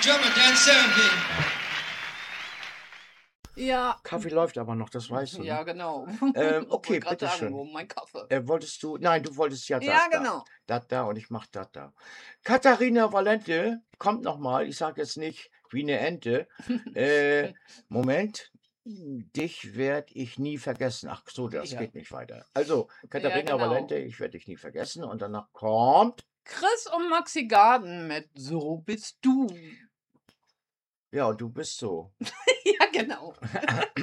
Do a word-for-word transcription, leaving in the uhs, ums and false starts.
drummer, Dan Seventeen. Ja. Kaffee läuft aber noch, das weißt du. Ja, Ne? genau. Ähm, Ich okay, wollte gerade sagen, bitteschön. wo mein Kaffee? Äh, wolltest du, nein, du wolltest ja Ja, das da. genau. Das da und ich mach das da. Katharina Valente kommt noch mal. Ich sage jetzt nicht wie eine Ente. Äh, Moment. Dich werde ich nie vergessen. Ach so, das Ja. geht nicht weiter. Also, Ja, Katharina genau. Valente, ich werde dich nie vergessen. Und danach kommt, Chris und Maxi Garden mit So bist du. ja, du bist so. Ja, genau.